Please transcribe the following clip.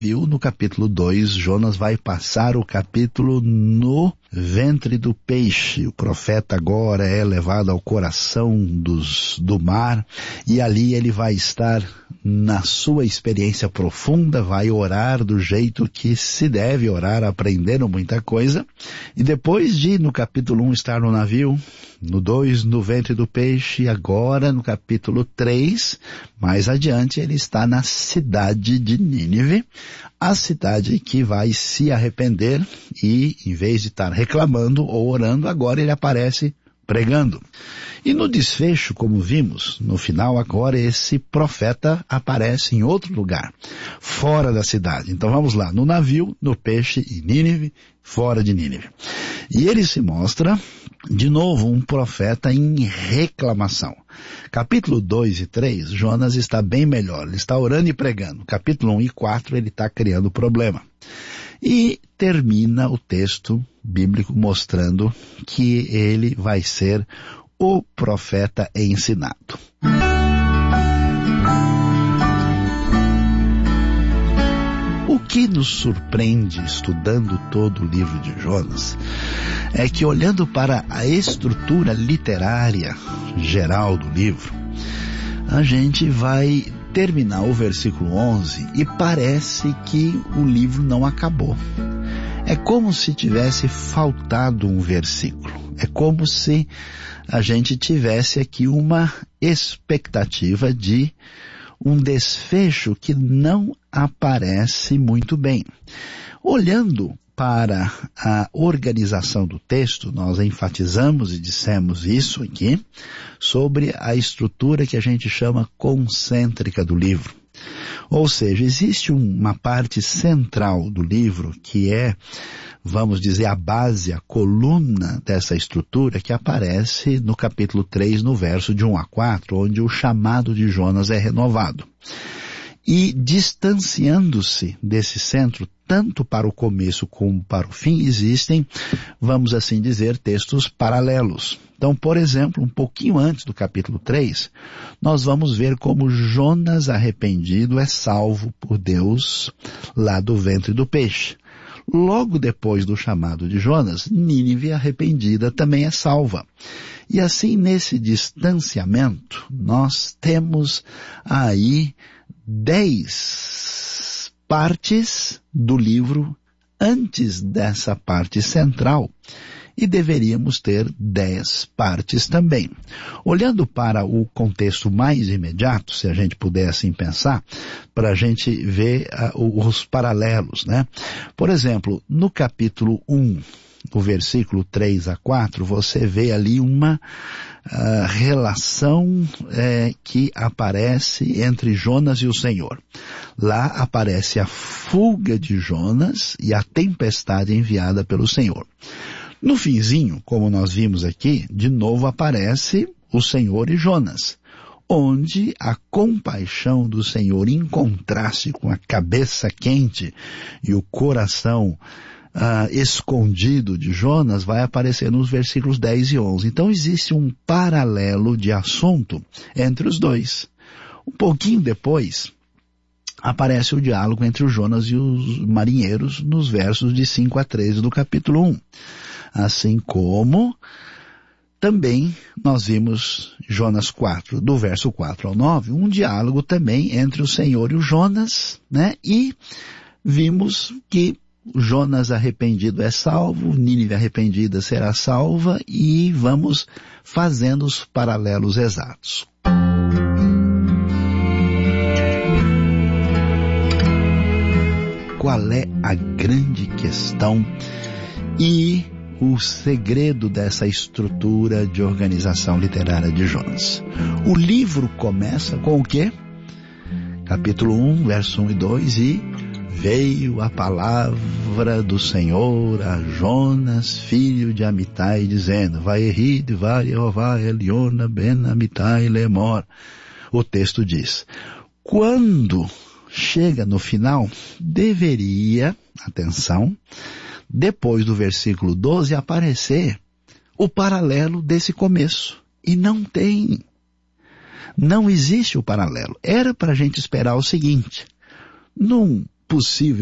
viu no capítulo 2, Jonas vai passar o capítulo no ventre do peixe. O profeta agora é levado ao coração do mar e ali ele vai estar na sua experiência profunda, vai orar do jeito que se deve orar, aprendendo muita coisa. E depois de, no capítulo 1, estar no navio, no 2, no ventre do peixe, agora no capítulo 3, mais adiante, ele está na cidade de Nínive, a cidade que vai se arrepender e, em vez de estar reclamando ou orando, agora ele aparece pregando. E no desfecho, como vimos, no final agora esse profeta aparece em outro lugar, fora da cidade. Então vamos lá, no navio, no peixe e Nínive, fora de Nínive. E ele se mostra, de novo, um profeta em reclamação. Capítulo 2 e 3, Jonas está bem melhor, ele está orando e pregando. Capítulo 1 e 4, ele está criando problema. E termina o texto bíblico mostrando que ele vai ser o profeta ensinado. O que nos surpreende estudando todo o livro de Jonas é que, olhando para a estrutura literária geral do livro, a gente vai terminar o versículo 11 e parece que o livro não acabou. É como se tivesse faltado um versículo. É como se a gente tivesse aqui uma expectativa de um desfecho que não aparece muito bem. Olhando para a organização do texto, nós enfatizamos e dissemos isso aqui, sobre a estrutura que a gente chama concêntrica do livro. Ou seja, existe uma parte central do livro que é, vamos dizer, a base, a coluna dessa estrutura que aparece no capítulo 3, no verso de 1 a 4, onde o chamado de Jonas é renovado. E distanciando-se desse centro, tanto para o começo como para o fim, existem, vamos assim dizer, textos paralelos. Então, por exemplo, um pouquinho antes do capítulo 3, nós vamos ver como Jonas arrependido é salvo por Deus lá do ventre do peixe. Logo depois do chamado de Jonas, Nínive arrependida também é salva. E assim, nesse distanciamento, nós temos aí 10 partes do livro antes dessa parte central. E deveríamos ter 10 partes também. Olhando para o contexto mais imediato, se a gente puder assim pensar, para a gente ver os paralelos, né? Por exemplo, no capítulo 1, o versículo 3 a 4, você vê ali uma relação que aparece entre Jonas e o Senhor. Lá aparece a fuga de Jonas e a tempestade enviada pelo Senhor. No finzinho, como nós vimos aqui, de novo aparece o Senhor e Jonas, onde a compaixão do Senhor, em contraste com a cabeça quente e o coração escondido de Jonas, vai aparecer nos versículos 10 e 11. Então existe um paralelo de assunto entre os dois. Um pouquinho depois, aparece o diálogo entre o Jonas e os marinheiros nos versos de 5 a 13 do capítulo 1. Assim como também nós vimos Jonas 4, do verso 4 ao 9, um diálogo também entre o Senhor e o Jonas, né? E vimos que Jonas arrependido é salvo, Nínive arrependida será salva, e vamos fazendo os paralelos exatos. Qual é a grande questão e o segredo dessa estrutura de organização literária de Jonas? O livro começa com o quê? Capítulo 1, verso 1 e 2, e veio a palavra do Senhor a Jonas, filho de Amitai, dizendo, Vaerid, Vaeová, Eliona, Ben Amitai, Lemor. O texto diz, quando chega no final, deveria, atenção, depois do versículo 12, aparecer o paralelo desse começo. E não tem. Não existe o paralelo. Era para a gente esperar o seguinte, num possível